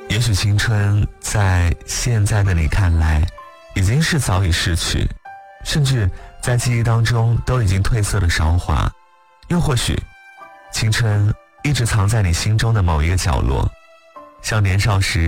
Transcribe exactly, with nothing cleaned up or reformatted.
也许青春在现在的你看来已经是早已逝去，甚至在记忆当中都已经褪色了韶华，又或许青春一直藏在你心中的某一个角落，像年少时